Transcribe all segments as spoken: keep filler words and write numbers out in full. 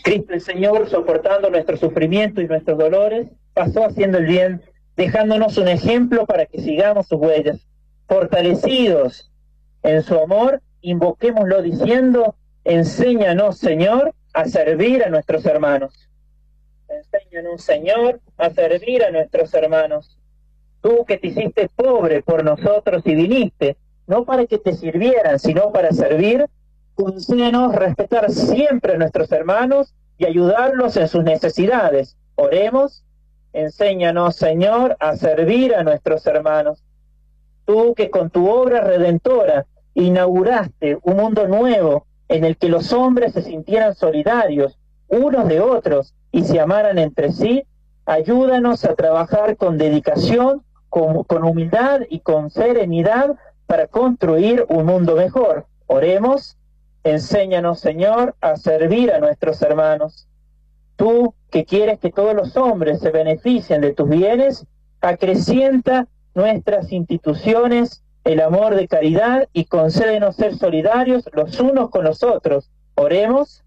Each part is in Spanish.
Cristo el Señor, soportando nuestro sufrimiento y nuestros dolores, pasó haciendo el bien, dejándonos un ejemplo para que sigamos sus huellas. Fortalecidos en su amor, invoquémoslo diciendo: enséñanos, Señor, a servir a nuestros hermanos. Enséñanos, Señor, a servir a nuestros hermanos. Tú que te hiciste pobre por nosotros y viniste, no para que te sirvieran, sino para servir, concédenos respetar siempre a nuestros hermanos y ayudarlos en sus necesidades. Oremos. Enséñanos, Señor, a servir a nuestros hermanos. Tú que con tu obra redentora inauguraste un mundo nuevo en el que los hombres se sintieran solidarios unos de otros y se amaran entre sí, ayúdanos a trabajar con dedicación, con, con humildad y con serenidad para construir un mundo mejor. Oremos. Enséñanos, Señor, a servir a nuestros hermanos. Tú que quieres que todos los hombres se beneficien de tus bienes, acrecienta nuestras instituciones el amor de caridad y concédenos ser solidarios los unos con los otros. Oremos.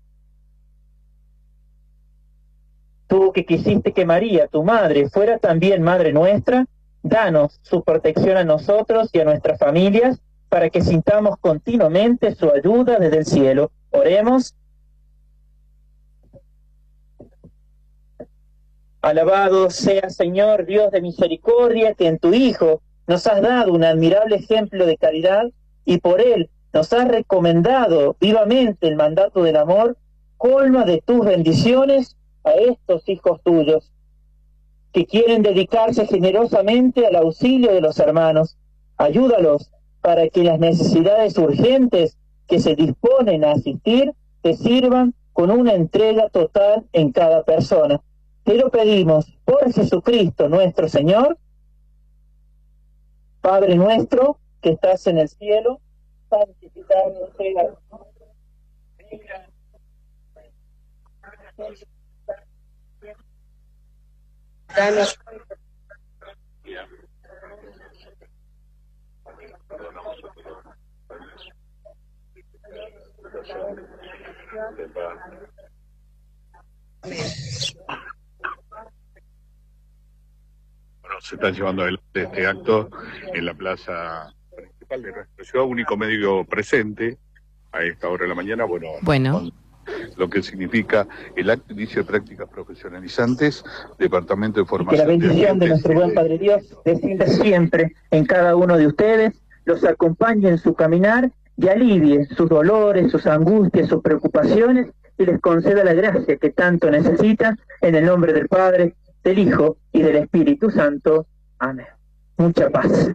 Tú que quisiste que María, tu madre, fuera también madre nuestra, danos su protección a nosotros y a nuestras familias, para que sintamos continuamente su ayuda desde el cielo. Oremos. Alabado sea, Señor, Dios de misericordia, que en tu Hijo nos has dado un admirable ejemplo de caridad y por él nos has recomendado vivamente el mandato del amor. Colma de tus bendiciones a estos hijos tuyos, que quieren dedicarse generosamente al auxilio de los hermanos. Ayúdalos para que las necesidades urgentes que se disponen a asistir te sirvan con una entrega total en cada persona. Te lo pedimos por Jesucristo nuestro Señor. Padre nuestro que estás en el cielo, santificado sea tu nombre. Venga. Danos Bueno, se está llevando adelante este acto en la plaza principal de nuestra ciudad, único medio presente a esta hora de la mañana. Bueno, bueno. Lo que significa el acto de inicio de prácticas profesionalizantes, Departamento de y que Formación. la bendición de, de nuestro buen Padre Dios descienda siempre en cada uno de ustedes, los acompañe en su caminar y alivie sus dolores, sus angustias, sus preocupaciones y les conceda la gracia que tanto necesitan, en el nombre del Padre, del Hijo y del Espíritu Santo. Amén. Mucha paz.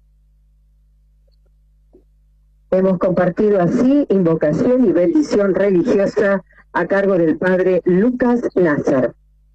Hemos compartido así invocación y bendición religiosa a cargo del Padre Lucas Lázaro.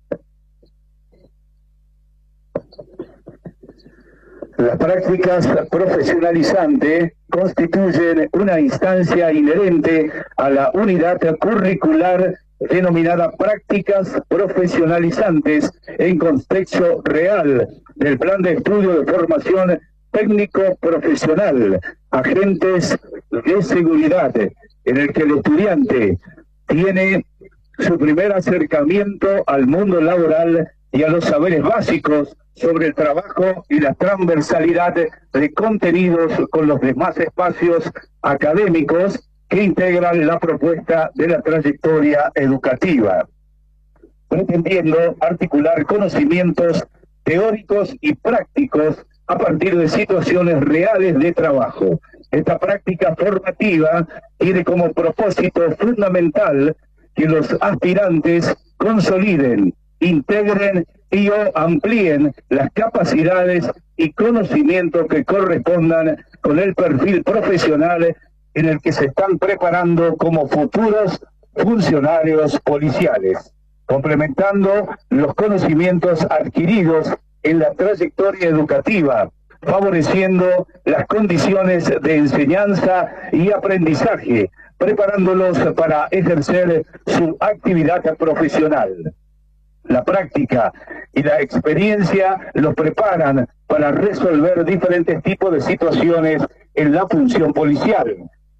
Las prácticas profesionalizantes constituyen una instancia inherente a la unidad curricular denominada prácticas profesionalizantes en contexto real del plan de estudio de formación técnico-profesional, agentes de seguridad, en el que el estudiante tiene su primer acercamiento al mundo laboral y a los saberes básicos sobre el trabajo y la transversalidad de contenidos con los demás espacios académicos que integran la propuesta de la trayectoria educativa, pretendiendo articular conocimientos teóricos y prácticos a partir de situaciones reales de trabajo. Esta práctica formativa tiene como propósito fundamental que los aspirantes consoliden, integren y o amplíen las capacidades y conocimientos que correspondan con el perfil profesional en el que se están preparando como futuros funcionarios policiales, complementando los conocimientos adquiridos en la trayectoria educativa, favoreciendo las condiciones de enseñanza y aprendizaje, preparándolos para ejercer su actividad profesional. La práctica y la experiencia los preparan para resolver diferentes tipos de situaciones en la función policial,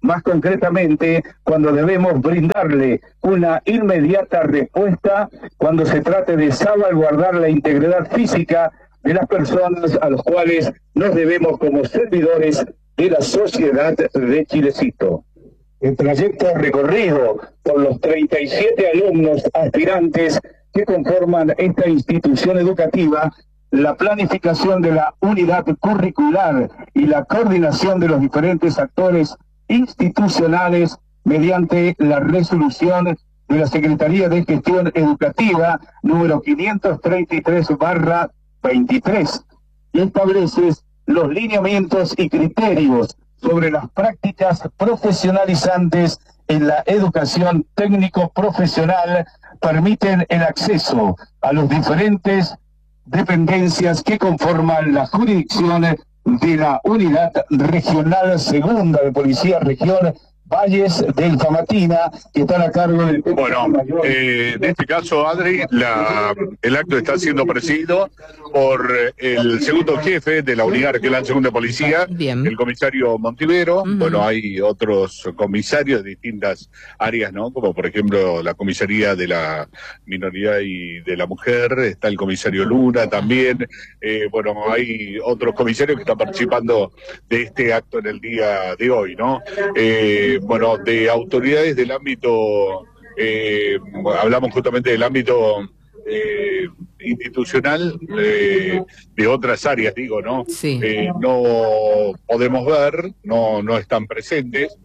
más concretamente cuando debemos brindarle una inmediata respuesta cuando se trate de salvaguardar la integridad física de las personas a los cuales nos debemos como servidores de la sociedad de Chilecito. El trayecto recorrido por los treinta y siete alumnos aspirantes que conforman esta institución educativa, la planificación de la unidad curricular y la coordinación de los diferentes actores institucionales mediante la resolución de la Secretaría de Gestión Educativa número quinientos treinta y tres barra veintitrés, y establece los lineamientos y criterios sobre las prácticas profesionalizantes en la educación técnico-profesional, permiten el acceso a los diferentes dependencias que conforman la jurisdicción de la Unidad Regional Segunda de Policía Región Valles del Famatina, que están a cargo del... Bueno, eh, en este caso, Adri, la, el acto está siendo presidido por el segundo jefe de la Unidad Regional Segunda de Policía, Bien. el comisario Montivero. Uh-huh. Bueno, hay otros comisarios de distintas áreas, ¿no? Como por ejemplo la comisaría de la minoría y de la mujer, está el comisario Luna también. Eh, bueno, hay otros comisarios que están participando de este acto en el día de hoy, ¿no? Eh, bueno, de autoridades del ámbito, eh, hablamos justamente del ámbito eh, institucional, eh, de otras áreas, digo, ¿no? Sí. Eh, no podemos ver, no, no están presentes,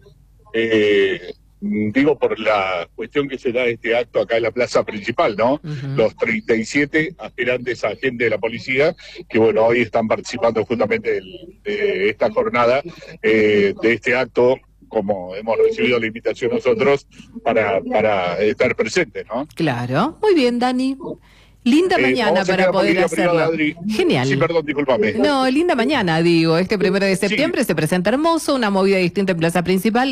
eh, digo por la cuestión que se da este acto acá en la plaza principal, ¿no? Uh-huh. Los treinta y siete aspirantes a agentes de la policía, que bueno, hoy están participando justamente de, de esta jornada, eh, de este acto, como hemos recibido la invitación nosotros para, para estar presentes, ¿no? Claro. Muy bien, Dani. Linda eh, mañana para poder hacerlo. Genial. Sí, perdón, discúlpame. No, linda mañana, digo. Este primero de septiembre sí. se presenta hermoso, una movida distinta en Plaza Principal.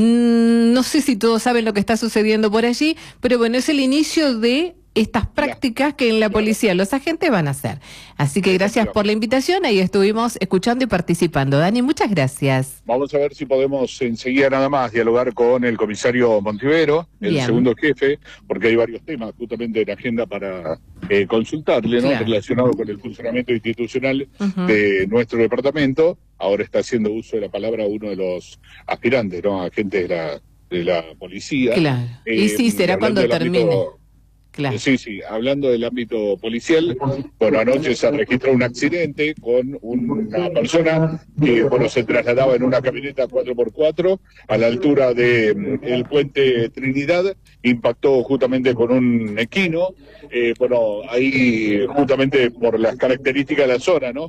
Mm, no sé si todos saben lo que está sucediendo por allí, pero bueno, es el inicio de estas prácticas que en la policía los agentes van a hacer. Así que gracias por la invitación, ahí estuvimos escuchando y participando. Dani, muchas gracias. Vamos a ver si podemos enseguida nada más dialogar con el comisario Montivero, el Bien. segundo jefe, porque hay varios temas justamente en agenda para eh, consultarle, ¿no? Claro. Relacionado con el funcionamiento institucional uh-huh. de nuestro departamento. Ahora está haciendo uso de la palabra uno de los aspirantes, ¿no? Agentes de la, de la policía. Claro. Eh, y sí, será cuando termine. Ámbito, Claro. Sí, sí, hablando del ámbito policial, bueno, anoche se registró un accidente con una persona que, bueno, se trasladaba en una camioneta cuatro por cuatro a la altura del de, el puente Trinidad, impactó justamente con un equino, eh, bueno, ahí justamente por las características de la zona, ¿no?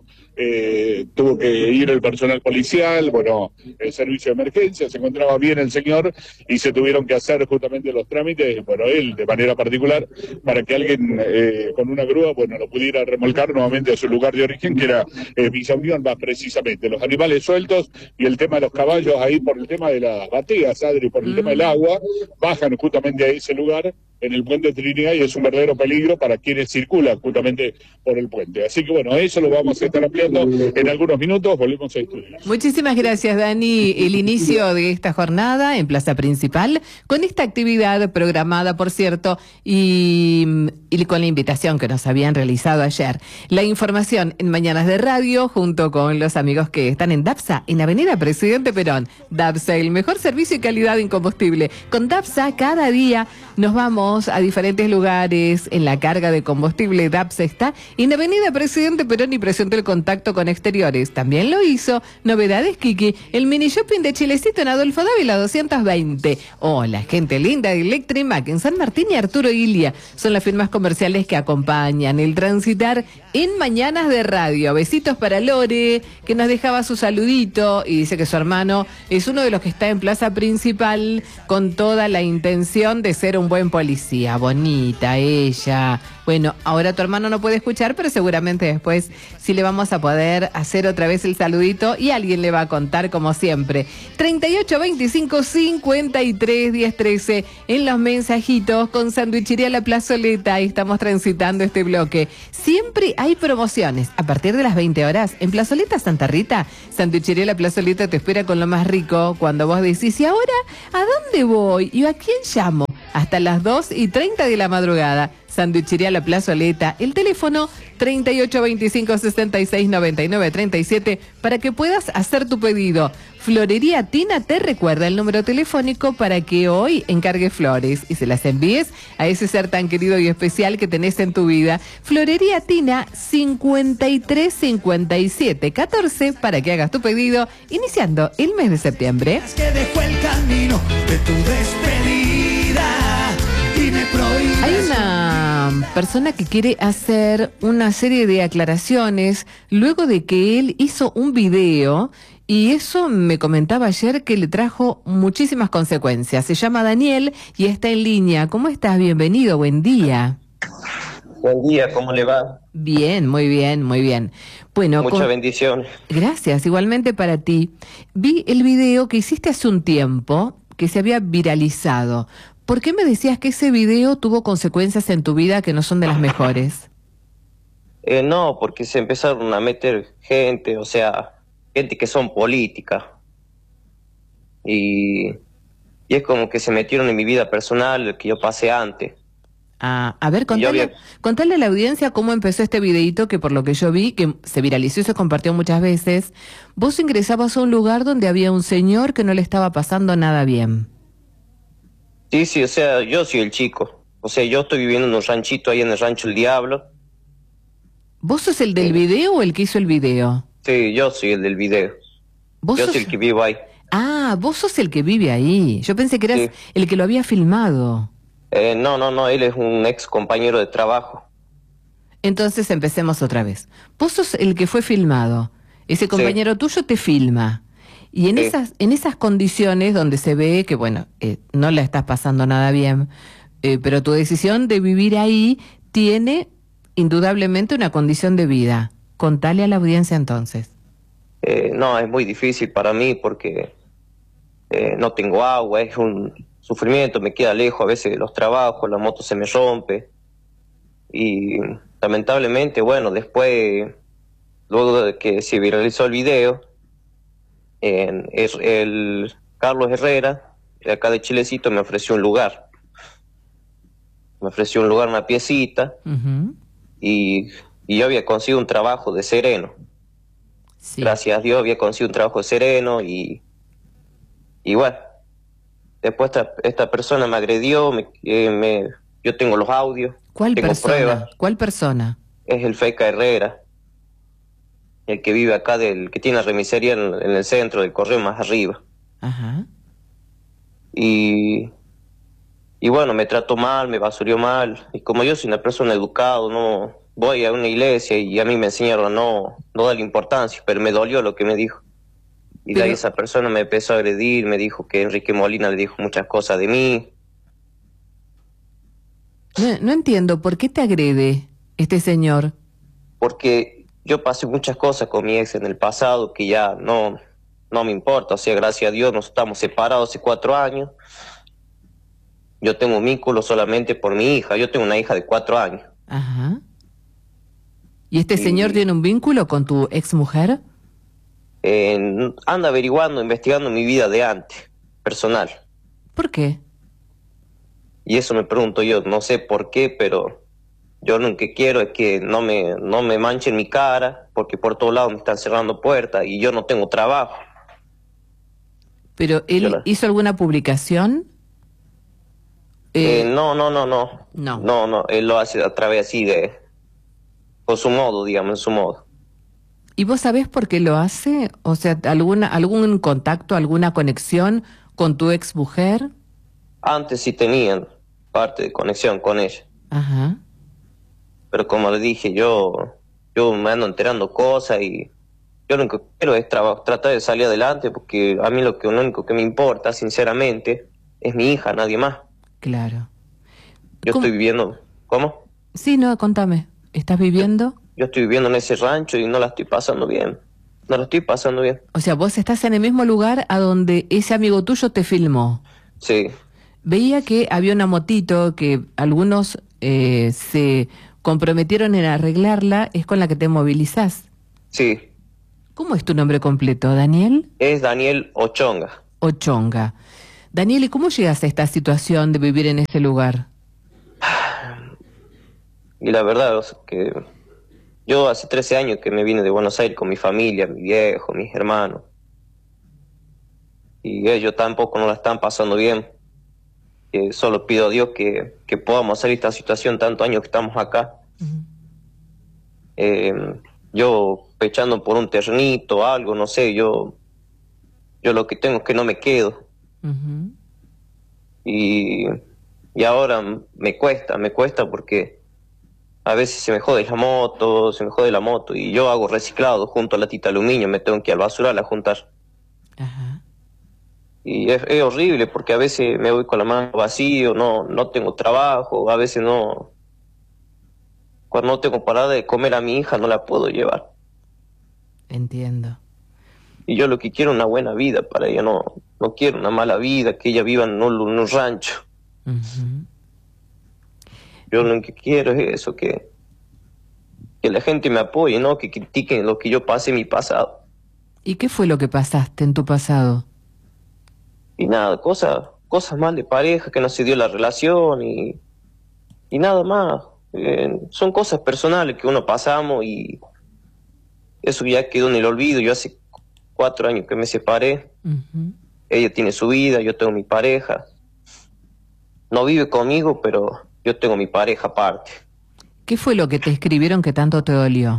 Eh, tuvo que ir el personal policial, bueno, el servicio de emergencia, se encontraba bien el señor y se tuvieron que hacer justamente los trámites, bueno, él de manera particular, para que alguien eh, con una grúa, bueno, lo pudiera remolcar nuevamente a su lugar de origen, que era eh, Villa Unión, más precisamente. Los animales sueltos y el tema de los caballos ahí por el tema de las bateas, Adri, por el mm. tema del agua, bajan justamente a ese lugar en el puente Trinidad y es un verdadero peligro para quienes circulan justamente por el puente. Así que bueno, eso lo vamos a estar ampliando en algunos minutos, volvemos a estudiar. Muchísimas gracias, Dani. El inicio de esta jornada en Plaza Principal, con esta actividad programada, por cierto, y, y con la invitación que nos habían realizado ayer. La información en Mañanas de Radio, junto con los amigos que están en DAPSA, en Avenida Presidente Perón. DAPSA, el mejor servicio y calidad en combustible. Con DAPSA, cada día nos vamos a diferentes lugares en la carga de combustible. DAPSA está en Avenida Presidente Perón y presentó el contacto con exteriores. También lo hizo Novedades Kiki, el mini shopping de Chilecito en Adolfo Dávila doscientos veinte. Hola, gente linda de Electrimac en San Martín y Arturo Ilia. Son las firmas comerciales que acompañan el transitar en Mañanas de Radio. Besitos para Lore, que nos dejaba su saludito y dice que su hermano es uno de los que está en Plaza Principal con toda la intención de ser un un buen policía, bonita ella. Bueno, ahora tu hermano no puede escuchar, pero seguramente después sí le vamos a poder hacer otra vez el saludito y alguien le va a contar como siempre. treinta y ocho, veinticinco, cincuenta y tres, diez, trece en los mensajitos con Sanduichería La Plazoleta. Y estamos transitando este bloque. Siempre hay promociones a partir de las veinte horas en Plazoleta Santa Rita. Sanduichería La Plazoleta te espera con lo más rico cuando vos decís, ¿y ahora a dónde voy? ¿Y a quién llamo? Hasta las dos y treinta de la madrugada. Sanduichería La Plazoleta, el teléfono treinta y ocho, veinticinco, sesenta y seis, noventa y nueve, treinta y siete para que puedas hacer tu pedido. Florería Tina te recuerda el número telefónico para que hoy encargues flores y se las envíes a ese ser tan querido y especial que tenés en tu vida. Florería Tina cincuenta y tres, cincuenta y siete, catorce para que hagas tu pedido iniciando el mes de septiembre. Es que dejó el camino de tu despedida y me prohíbes. Hay una persona que quiere hacer una serie de aclaraciones luego de que él hizo un video y eso me comentaba ayer que le trajo muchísimas consecuencias. Se llama Daniel y está en línea. ¿Cómo estás? Bienvenido, buen día. Buen día, ¿cómo le va? Bien, muy bien, muy bien. Bueno, muchas con... bendiciones. Gracias, igualmente para ti. Vi el video que hiciste hace un tiempo que se había viralizado. ¿Por qué me decías que ese video tuvo consecuencias en tu vida que no son de las mejores? Eh, no, porque se empezaron a meter gente, o sea, gente que son políticas. Y, y es como que se metieron en mi vida personal, que yo pasé antes. Ah, a ver, contale, había... contale a la audiencia cómo empezó este videíto que por lo que yo vi, que se viralizó y se compartió muchas veces. Vos ingresabas a un lugar donde había un señor que no le estaba pasando nada bien. Sí, sí, o sea, yo soy el chico. O sea, yo estoy viviendo en un ranchito ahí en el Rancho El Diablo. ¿Vos sos el del video o el que hizo el video? Sí, yo soy el del video. ¿Vos yo sos... soy el que vivo ahí. Ah, vos sos el que vive ahí. Yo pensé que eras sí. el que lo había filmado. Eh, no, no, no, él es un ex compañero de trabajo. Entonces empecemos otra vez. Vos sos el que fue filmado. Ese compañero sí. tuyo te filma. Y en, sí. esas, en esas condiciones donde se ve que, bueno, eh, no la estás pasando nada bien, eh, pero tu decisión de vivir ahí tiene indudablemente una condición de vida. Contale a la audiencia entonces. Eh, no, es muy difícil para mí porque eh, no tengo agua, es un sufrimiento, me queda lejos a veces de los trabajos, la moto se me rompe. Y lamentablemente, bueno, después, luego de que se viralizó el video, En, el, el Carlos Herrera, de acá de Chilecito, me ofreció un lugar. Me ofreció un lugar, una piecita, uh-huh. y, y yo había conseguido un trabajo de sereno. Sí. Gracias a Dios había conseguido un trabajo de sereno y, y bueno, después esta, esta persona me agredió, me, eh, me, yo tengo los audios, ¿Cuál tengo persona? pruebas. ¿Cuál persona? Es el Feca Herrera. El que vive acá, del que tiene la remisería en, en el centro del correo más arriba. Ajá. Y, y bueno, me trató mal, me basurió mal. Y como yo soy una persona educada, no voy a una iglesia y a mí me enseñaron a no, no darle importancia, pero me dolió lo que me dijo. Y pero... de ahí esa persona me empezó a agredir, me dijo que Enrique Molina le dijo muchas cosas de mí. No, no entiendo, ¿por qué te agrede este señor? Porque yo pasé muchas cosas con mi ex en el pasado que ya no, no me importa. O sea, gracias a Dios nos estamos separados hace cuatro años. Yo tengo un vínculo solamente por mi hija. Yo tengo una hija de cuatro años. Ajá. ¿Y este y, señor tiene un vínculo con tu ex mujer? Eh, anda averiguando, investigando mi vida de antes, personal. ¿Por qué? Y eso me pregunto yo, no sé por qué, pero... Yo lo que quiero es que no me, no me manchen mi cara, porque por todos lados me están cerrando puertas y yo no tengo trabajo. ¿Pero él la... hizo alguna publicación? Eh, eh, no, no, no, no. No. No, no, él lo hace a través así de... Con su modo, digamos, en su modo. ¿Y vos sabés por qué lo hace? O sea, alguna, algún contacto, alguna conexión con tu ex mujer? Antes sí tenían parte de conexión con ella. Ajá. Pero como le dije, yo yo me ando enterando cosas y yo lo único que quiero es tra tratar de salir adelante porque a mí lo, que, lo único que me importa, sinceramente, es mi hija, nadie más. Claro. Yo ¿Cómo? estoy viviendo... ¿Cómo? Sí, no, contame. ¿Estás viviendo? Yo estoy viviendo en ese rancho y no la estoy pasando bien. No la estoy pasando bien. O sea, vos estás en el mismo lugar a donde ese amigo tuyo te filmó. Sí. Veía que había una motito que algunos eh, se comprometieron en arreglarla, es con la que te movilizás. Sí. ¿Cómo es tu nombre completo, Daniel? Es Daniel Ochonga. Ochonga. Daniel, ¿y cómo llegas a esta situación de vivir en ese lugar? Y la verdad es que yo hace trece años que me vine de Buenos Aires con mi familia, mi viejo, mis hermanos. Y ellos tampoco no la están pasando bien. Que solo pido a Dios que, que podamos salir de esta situación tantos años que estamos acá. Uh-huh. Eh, yo pechando por un terrenito, algo, no sé, yo, yo lo que tengo es que no me quedo. Uh-huh. Y, y ahora me cuesta, me cuesta porque a veces se me jode la moto, se me jode la moto y yo hago reciclado junto a la tita aluminio, me tengo que ir al basural a juntar. Ajá. Y es, es horrible porque a veces me voy con la mano vacío, no, no tengo trabajo, a veces no... Cuando no tengo parada de comer a mi hija no la puedo llevar. Entiendo. Y yo lo que quiero es una buena vida para ella, no, no quiero una mala vida, que ella viva en un, en un rancho. Uh-huh. Yo lo que quiero es eso, que, que la gente me apoye, no que critiquen lo que yo pasé en mi pasado. ¿Y qué fue lo que pasaste en tu pasado? Y nada, cosas cosas mal de pareja, que no se dio la relación y, y nada más. Eh, son cosas personales que uno pasamos y eso ya quedó en el olvido. Yo hace cuatro años que me separé. Uh-huh. Ella tiene su vida, yo tengo mi pareja. No vive conmigo, pero yo tengo mi pareja aparte. ¿Qué fue lo que te escribieron que tanto te dolió?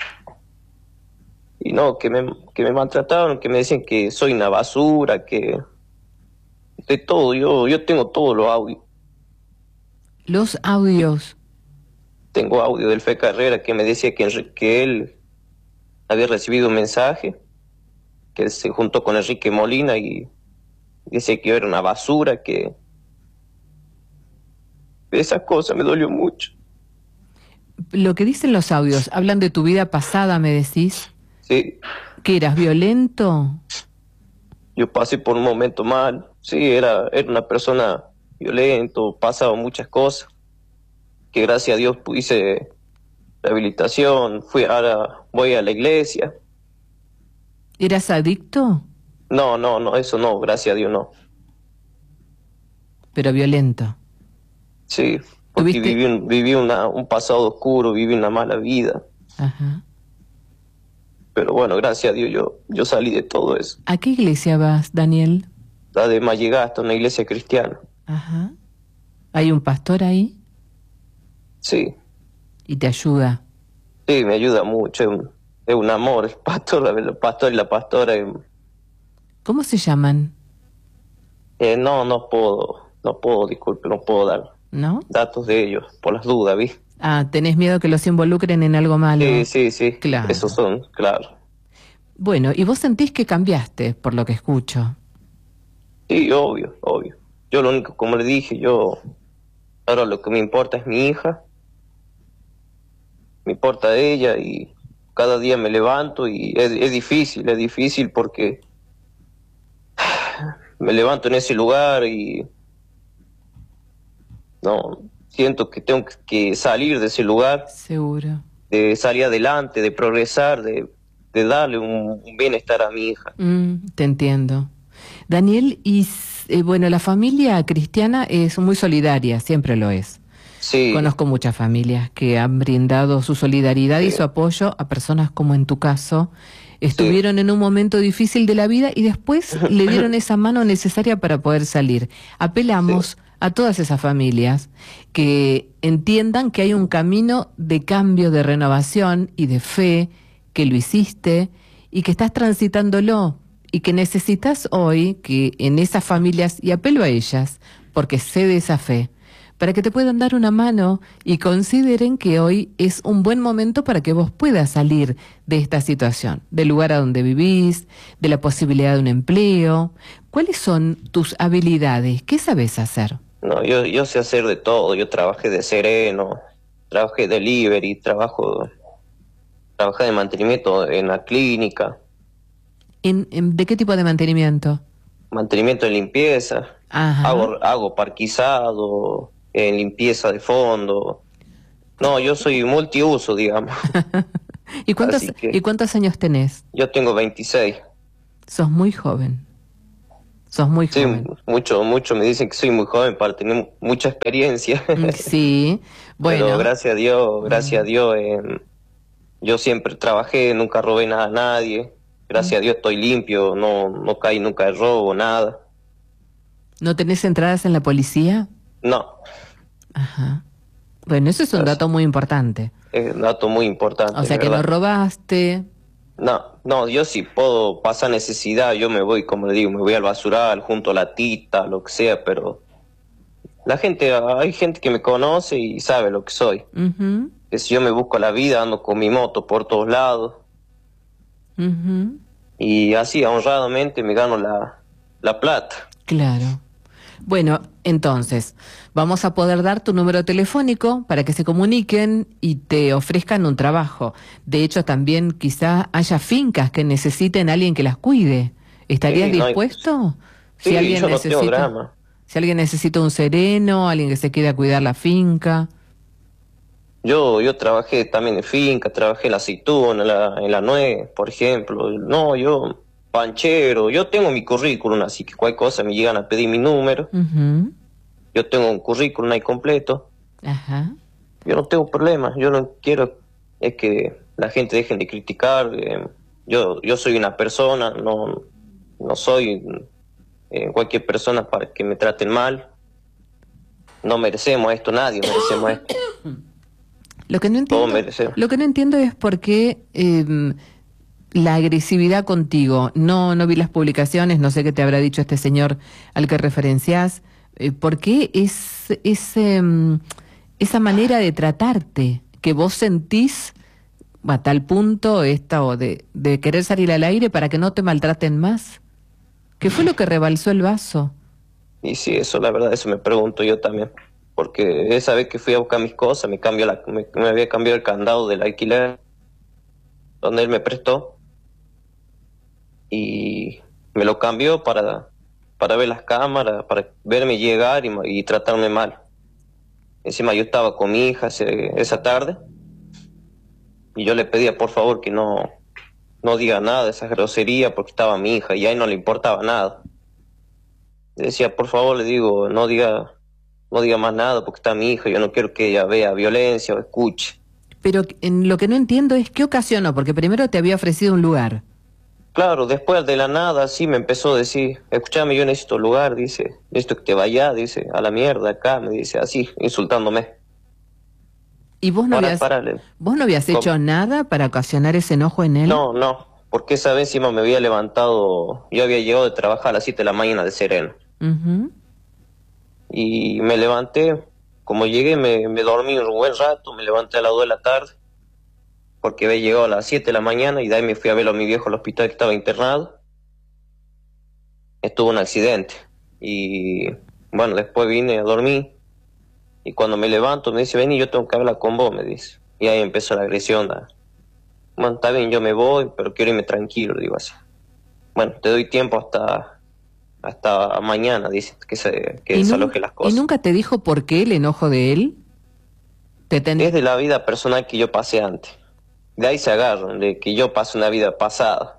Y no, que me, que me maltrataron, que me decían que soy una basura, que... De todo, yo, yo tengo todos los audios. Los audios. Tengo audio del Fe Carrera que me decía que, Enri- que él había recibido un mensaje, que él se juntó con Enrique Molina y decía que yo era una basura, que... Esa cosa me dolió mucho. Lo que dicen los audios, hablan de tu vida pasada, me decís. Sí, ¿Que eras violento? yo pasé por un momento mal. Sí, era, era una persona violenta, pasaba muchas cosas. Que gracias a Dios hice rehabilitación, fui, ahora voy a la iglesia. ¿Eras adicto? No, no, no, eso no, gracias a Dios no. Pero violento. Sí, porque ¿Tuviste? viví, un, viví una, un pasado oscuro, viví una mala vida. Ajá. Pero bueno, gracias a Dios yo, yo salí de todo eso. ¿A qué iglesia vas, Daniel? La de Mallegasta, una iglesia cristiana. Ajá. ¿Hay un pastor ahí? Sí, Y te ayuda. sí, me ayuda mucho, es un, es un amor, el pastor, el pastor y la pastora. eh, ¿Cómo se llaman? eh, no, no puedo, no puedo, disculpe, no puedo dar ¿No? datos de ellos, por las dudas, ¿vi? Ah, tenés miedo que los involucren en algo malo. Sí, sí, sí, Claro. esos son, claro. Bueno, y vos sentís que cambiaste, por lo que escucho. Sí, obvio, obvio. Yo lo único, como le dije, yo, ahora lo que me importa es mi hija, me importa de ella y cada día me levanto y es, es difícil, es difícil porque me levanto en ese lugar y no, siento que tengo que salir de ese lugar, Seguro. de salir adelante, de progresar, de, de darle un, un bienestar a mi hija. Mm, te entiendo. Daniel, y eh, bueno, la familia cristiana es muy solidaria, siempre lo es. Sí, Conozco muchas familias que han brindado su solidaridad y Sí. su apoyo a personas como en tu caso. Estuvieron en un momento difícil de la vida y después le dieron esa mano necesaria para poder salir. Apelamos a todas esas familias que entiendan que hay un camino de cambio, de renovación y de fe, que lo hiciste y que estás transitándolo y que necesitas hoy que en esas familias, y apelo a ellas, porque sé de esa fe, para que te puedan dar una mano y consideren que hoy es un buen momento para que vos puedas salir de esta situación, del lugar a donde vivís, de la posibilidad de un empleo. ¿Cuáles son tus habilidades? ¿Qué sabes hacer? No, yo, yo sé hacer de todo. Yo trabajé de sereno, trabajé de delivery, trabajo, trabajé de mantenimiento en la clínica. ¿En, en- ¿De qué tipo de mantenimiento? Mantenimiento de limpieza. Ajá. Hago, hago parquizado, eh, limpieza de fondo. No, yo soy multiuso, digamos. ¿Y cuántos, Así que- ¿Y cuántos años tenés? Yo tengo veintiséis. Sos muy joven. Sos muy Sí, joven. mucho, mucho me dicen que soy muy joven para tener mucha experiencia. Mm, Sí, bueno. Pero gracias a Dios, gracias a Dios, eh, yo siempre trabajé, nunca robé nada a nadie. Gracias a Dios estoy limpio, no, no caí nunca de robo, nada. ¿No tenés entradas en la policía? No, Ajá. Bueno, eso es un dato muy importante. es un dato muy importante. O sea que no ¿verdad? robaste. No, no, yo si puedo pasar necesidad, yo me voy, como le digo, me voy al basural, junto a la tita, lo que sea, pero la gente, hay gente que me conoce y sabe lo que soy. Ujú, Que si yo me busco la vida, ando con mi moto por todos lados ujú. y así honradamente me gano la, la plata. Claro. Bueno, entonces, vamos a poder dar tu número telefónico para que se comuniquen y te ofrezcan un trabajo. De hecho, también quizá haya fincas que necesiten a alguien que las cuide. ¿Estarías Sí, no hay- dispuesto? Sí, si alguien yo no tengo necesita, drama. si alguien necesita un sereno, alguien que se quede a cuidar la finca. Yo, yo trabajé también en finca, trabajé en la aceituna, en la, en la nuez, por ejemplo. No, yo, panchero, yo tengo mi currículum, así que cualquier cosa me llegan a pedir mi número. Ujú. Yo tengo un currículum ahí completo. Ajá. Yo no tengo problemas, yo no quiero es que la gente deje de criticar. eh, yo, yo soy una persona, no, no soy eh, cualquier persona para que me traten mal. No merecemos esto, nadie merecemos esto. Lo que no Todos entiendo, merecemos. lo que no entiendo es por qué eh, la agresividad contigo. No, no vi las publicaciones, no sé qué te habrá dicho este señor al que referenciás. Eh, ¿Por qué es, es, em, esa manera de tratarte que vos sentís a tal punto esta o de, de querer salir al aire para que no te maltraten más? ¿Qué fue lo que rebalsó el vaso? Y sí, eso la verdad, eso me pregunto yo también. Porque esa vez que fui a buscar mis cosas, me cambió la, me, me había cambiado el candado del alquiler donde él me prestó. Y me lo cambió para, para ver las cámaras, para verme llegar y, y tratarme mal. Encima yo estaba con mi hija ese, esa tarde y yo le pedía por favor que no, no diga nada de esa grosería porque estaba mi hija y a él no le importaba nada. Le decía, por favor, le digo, no diga, no diga más nada porque está mi hija, yo no quiero que ella vea violencia o escuche. Pero en lo que no entiendo es qué ocasionó, porque primero te había ofrecido un lugar. Claro, después de la nada, sí me empezó a decir, escúchame, yo necesito lugar, dice, necesito que te vayas, dice, a la mierda acá, me dice, así, insultándome. ¿Y vos no Para, habías, parale. vos no habías hecho ¿Cómo? nada para ocasionar ese enojo en él? No, no, porque esa vez encima me había levantado, yo había llegado de trabajar a las siete de la mañana de sereno. Ujú. Y me levanté, como llegué me, me dormí un buen rato, me levanté a las dos de la tarde, porque había llegado a las siete de la mañana y de ahí me fui a verlo a mi viejo al hospital que estaba internado. Estuvo un accidente y bueno, después vine a dormir y cuando me levanto me dice, vení, yo tengo que hablar con vos, me dice. Y ahí empezó la agresión. A, bueno, está bien, yo me voy, pero quiero irme tranquilo, digo así. Bueno, te doy tiempo hasta... hasta mañana, dice, que se que ¿Y, desaloje nun- las cosas. ¿Y nunca te dijo por qué el enojo de él? Te ten- Es de la vida personal que yo pasé antes. De ahí se agarran, de que yo pasé una vida pasada.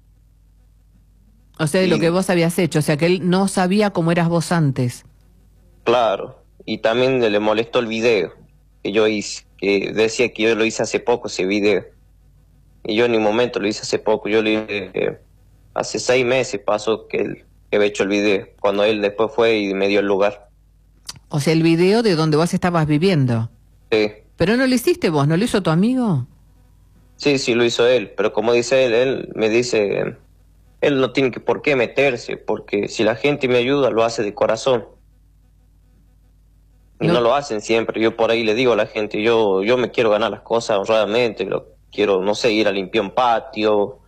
O sea, de lo y- que vos habías hecho, o sea, que él no sabía cómo eras vos antes. Claro. Y también le molestó el video que yo hice, que decía que yo lo hice hace poco, ese video. Y yo en ningún momento lo hice hace poco, yo lo hice eh, hace seis meses pasó que él que había hecho el video, cuando él después fue y me dio el lugar. O sea, el video de donde vos estabas viviendo. Sí. Pero no lo hiciste vos, ¿no lo hizo tu amigo? Sí, sí, lo hizo él, pero como dice él, él me dice, él no tiene que por qué meterse, porque si la gente me ayuda, lo hace de corazón. Y No. no, lo hacen siempre. Yo por ahí le digo a la gente, yo yo me quiero ganar las cosas honradamente, lo quiero, no sé, ir a limpiar un patio.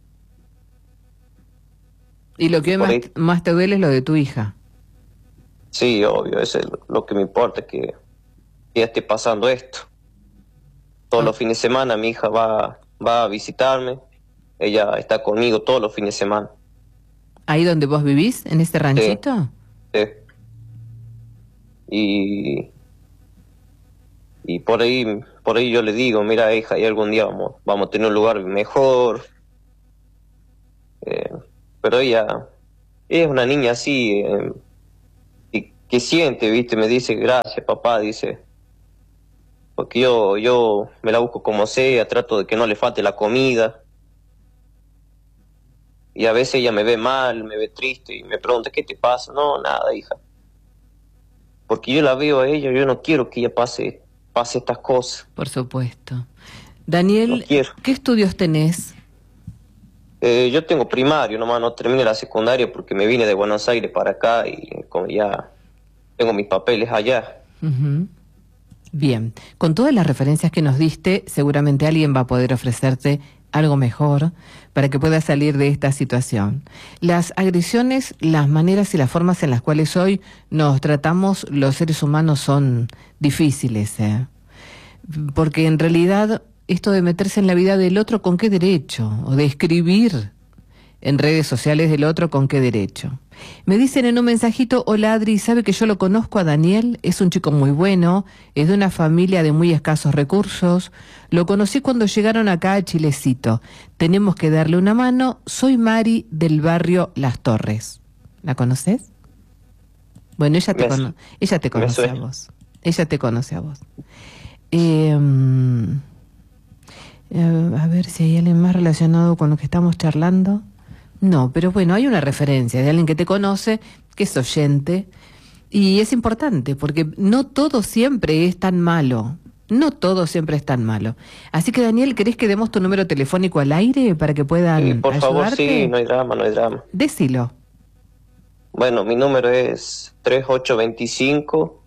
Y lo que Por más, ahí. más te duele es lo de tu hija. Sí, obvio, eso es lo que me importa, que, que ya esté pasando esto. Todos los fines de semana mi hija va, va a visitarme, ella está conmigo todos los fines de semana. ¿Ahí donde vos vivís, en este ranchito? Sí. sí. Y, y por ahí, por ahí yo le digo, mira hija, y algún día vamos, vamos a tener un lugar mejor. Eh, pero ella, ella es una niña así, eh, que, que siente, viste, me dice, gracias papá, dice, porque yo, yo me la busco como sea, trato de que no le falte la comida. Y a veces ella me ve mal, me ve triste y me pregunta, ¿qué te pasa? No, nada, hija. Porque yo la veo a ella, yo no quiero que ella pase, pase estas cosas. Por supuesto. Daniel, no quiero. ¿Qué estudios tenés? Eh, yo tengo primario, nomás no terminé la secundaria porque me vine de Buenos Aires para acá y como ya tengo mis papeles allá. Uh-huh. Bien, con todas las referencias que nos diste, seguramente alguien va a poder ofrecerte algo mejor para que puedas salir de esta situación. Las agresiones, las maneras y las formas en las cuales hoy nos tratamos los seres humanos son difíciles, ¿eh? Porque en realidad esto de meterse en la vida del otro, ¿con qué derecho? O de escribir en redes sociales del otro, ¿con qué derecho? Me dicen en un mensajito, hola Adri, ¿sabe que yo lo conozco a Daniel? Es un chico muy bueno, es de una familia de muy escasos recursos. Lo conocí cuando llegaron acá a Chilecito. Tenemos que darle una mano. Soy Mari del barrio Las Torres. ¿La conoces? Bueno, ella te, cono ella te conoce a vos. Ella te conoce a vos. Eh, eh, a ver si hay alguien más relacionado con lo que estamos charlando. No, pero bueno, hay una referencia de alguien que te conoce, que es oyente, y es importante, porque no todo siempre es tan malo, no todo siempre es tan malo. Así que, Daniel, ¿querés que demos tu número telefónico al aire para que puedan sí, por ayudarte? favor, sí, no hay drama, no hay drama. Decilo. Bueno, mi número es tres ocho dos cinco,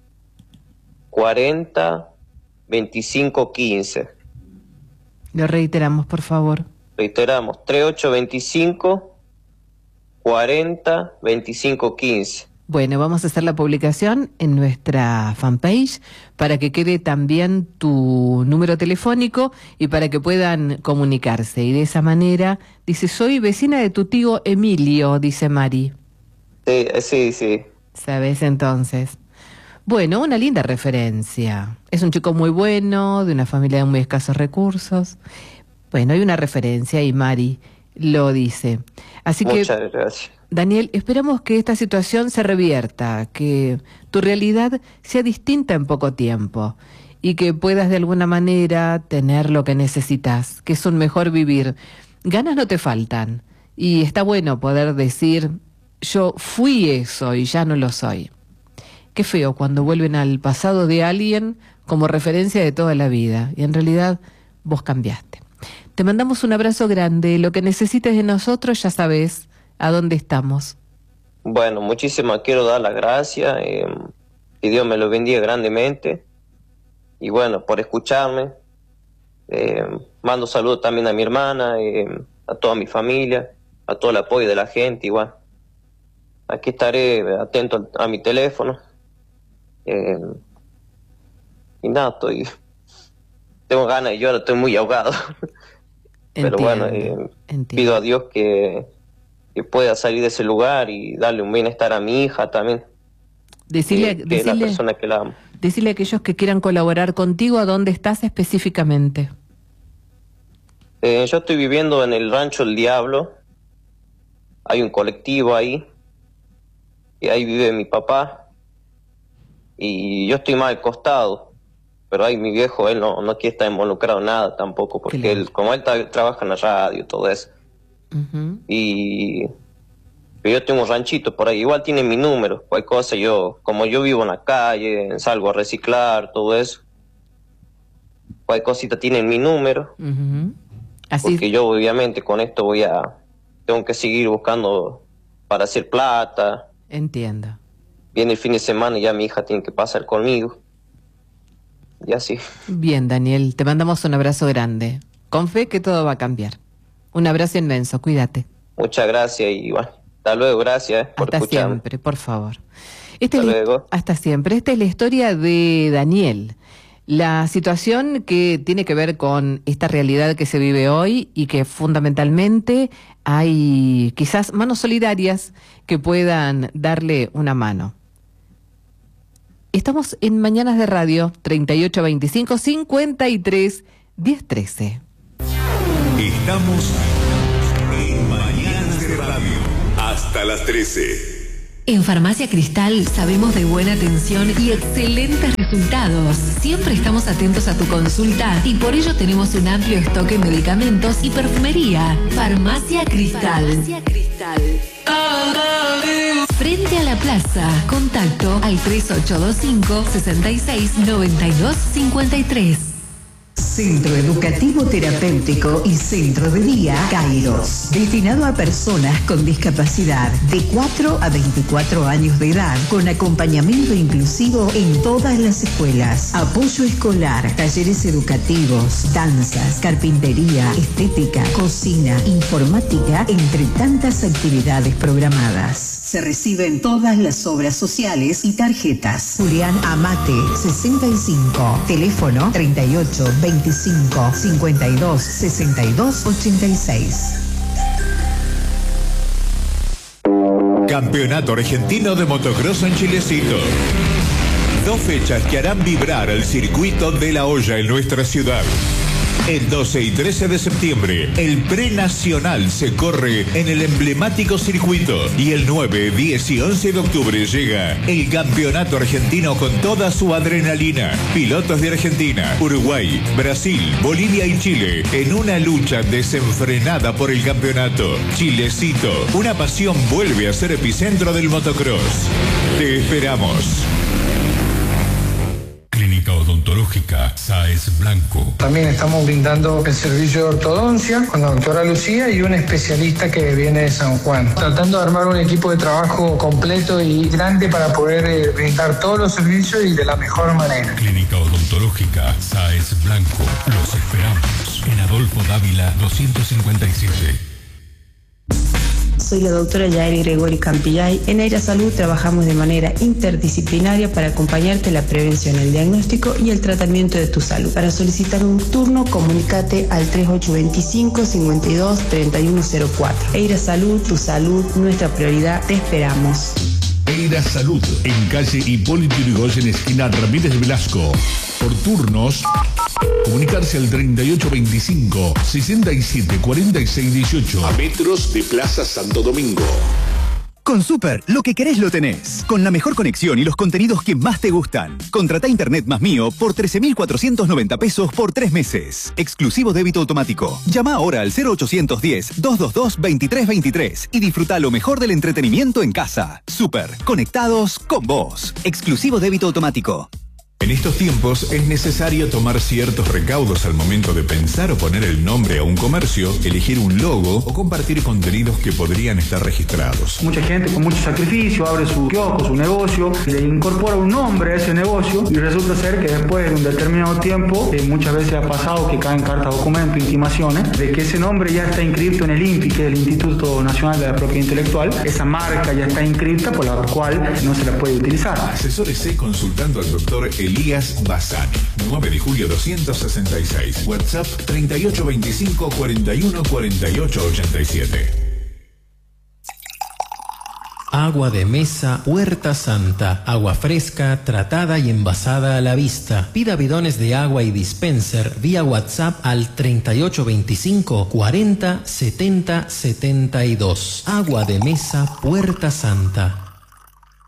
cuarenta, veinticinco quince. Lo reiteramos, por favor. Reiteramos, tres ocho dos cinco, cuarenta, veinticinco quince. Bueno, vamos a hacer la publicación en nuestra fanpage para que quede también tu número telefónico y para que puedan comunicarse. Y de esa manera, dice, soy vecina de tu tío Emilio, dice Mari. Sí, sí, sí. ¿Sabes entonces? Bueno, una linda referencia. Es un chico muy bueno, de una familia de muy escasos recursos. Bueno, hay una referencia y Mari lo dice. Así que, muchas gracias. Daniel, esperamos que esta situación se revierta, que tu realidad sea distinta en poco tiempo y que puedas de alguna manera tener lo que necesitas, que es un mejor vivir. Ganas no te faltan y está bueno poder decir, yo fui eso y ya no lo soy. Qué feo cuando vuelven al pasado de alguien como referencia de toda la vida y en realidad vos cambiaste. Te mandamos un abrazo grande. Lo que necesites de nosotros ya sabes a dónde estamos. Bueno, muchísimas quiero dar las gracias. Eh, que Dios me lo bendiga grandemente. Y bueno, por escucharme. Eh, mando saludos también a mi hermana, eh, a toda mi familia, a todo el apoyo de la gente. Igual. Aquí estaré atento a mi teléfono. Eh, y nada, estoy... Tengo ganas y yo ahora estoy muy ahogado. Pero Entiendo, bueno, eh, entiendo. pido a Dios que, que pueda salir de ese lugar y darle un bienestar a mi hija también. Decirle, que, que es la decirle, persona que la amo. decirle a aquellos que quieran colaborar contigo a dónde estás específicamente. Eh, yo estoy viviendo en el Rancho El Diablo. Hay un colectivo ahí. Y ahí vive mi papá. Y yo estoy más al costado. Pero ahí mi viejo, él no, no quiere estar involucrado en nada tampoco, porque Claro. él, como él ta- trabaja en la radio y todo eso. Uh-huh. Y pero yo tengo un ranchito por ahí, igual tiene mi número, cualquier cosa yo, como yo vivo en la calle, salgo a reciclar, todo eso, cualquier cosita tiene mi número, Uh-huh. Así porque yo obviamente con esto voy a, tengo que seguir buscando para hacer plata, entiendo. viene el fin de semana y ya mi hija tiene que pasar conmigo, y así. Bien, Daniel, te mandamos un abrazo grande. Con fe que todo va a cambiar. Un abrazo inmenso, cuídate. Muchas gracias y bueno, Hasta luego, gracias por Hasta escucharme. siempre, por favor. Esta Hasta es la- luego. Hasta siempre. Esta es la historia de Daniel. La situación que tiene que ver con esta realidad que se vive hoy y que fundamentalmente hay quizás manos solidarias que puedan darle una mano. Estamos en Mañanas de Radio, treinta y ocho veinticinco, cincuenta y tres, diez trece. Estamos en Mañanas de Radio hasta las trece. En Farmacia Cristal sabemos de buena atención y excelentes resultados. Siempre estamos atentos a tu consulta y por ello tenemos un amplio stock de medicamentos y perfumería. Farmacia Cristal. Farmacia Cristal. Frente a la plaza. Contacto al tres ocho dos cinco, seis seis, nueve dos cinco tres. Centro Educativo Terapéutico y Centro de Día Kairos, destinado a personas con discapacidad de cuatro a veinticuatro años de edad, con acompañamiento inclusivo en todas las escuelas, apoyo escolar, talleres educativos, danzas, carpintería, estética, cocina, informática, entre tantas actividades programadas. Se reciben todas las obras sociales y tarjetas. Julián Amate, sesenta y cinco, teléfono treinta y ocho, veinticinco, cincuenta y dos, sesenta y dos, ochenta y seis. Campeonato Argentino de Motocross en Chilecito. Dos fechas que harán vibrar al circuito de la olla en nuestra ciudad. El doce y trece de septiembre, el prenacional se corre en el emblemático circuito. Y el nueve, diez y once de octubre llega el Campeonato Argentino con toda su adrenalina. Pilotos de Argentina, Uruguay, Brasil, Bolivia y Chile en una lucha desenfrenada por el campeonato. Chilecito, una pasión vuelve a ser epicentro del motocross. Te esperamos. Clínica Odontológica Sáez Blanco. También estamos brindando el servicio de ortodoncia con la doctora Lucía y un especialista que viene de San Juan. Tratando de armar un equipo de trabajo completo y grande para poder eh, brindar todos los servicios y de la mejor manera. Clínica Odontológica Sáez Blanco. Los esperamos en Adolfo Dávila doscientos cincuenta y siete. Soy la doctora Yaeli Gregori Campillay. En Aira Salud trabajamos de manera interdisciplinaria para acompañarte en la prevención, el diagnóstico y el tratamiento de tu salud. Para solicitar un turno, comunícate al tres ocho dos cinco, cincuenta y dos, treinta y uno cero cuatro. Aira Salud, tu salud, nuestra prioridad. Te esperamos. Eira Salud, en calle Hipólito Yrigoyen, esquina Ramírez Velasco. Por turnos, comunicarse al treinta y ocho veinticinco, sesenta y siete cuarenta y seis dieciocho, a metros de Plaza Santo Domingo. Con Super, lo que querés lo tenés. Con la mejor conexión y los contenidos que más te gustan. Contratá Internet más mío por trece mil cuatrocientos noventa pesos por tres meses. Exclusivo débito automático. Llama ahora al cero ochocientos diez, doscientos veintidós, veintitrés veintitrés y disfruta lo mejor del entretenimiento en casa. Super, conectados con vos. Exclusivo débito automático. En estos tiempos es necesario tomar ciertos recaudos al momento de pensar o poner el nombre a un comercio, elegir un logo o compartir contenidos que podrían estar registrados. Mucha gente con mucho sacrificio abre su kiosco, su negocio, le incorpora un nombre a ese negocio y resulta ser que después de un determinado tiempo, eh, muchas veces ha pasado que caen cartas, documentos, intimaciones, de que ese nombre ya está inscrito en el I N P I, que es el Instituto Nacional de la Propiedad Intelectual. Esa marca ya está inscrita, por la cual no se la puede utilizar. Asesórese consultando al doctor Elías Bassani, nueve de julio doscientos sesenta y seis, WhatsApp treinta y ocho veinticinco, cuarenta y uno, cuarenta y ocho ochenta y siete. Agua de mesa Puerta Santa, agua fresca, tratada y envasada a la vista. Pida bidones de agua y dispenser vía WhatsApp al treinta y ocho veinticinco, cuarenta, setenta, setenta y dos. Agua de mesa Puerta Santa.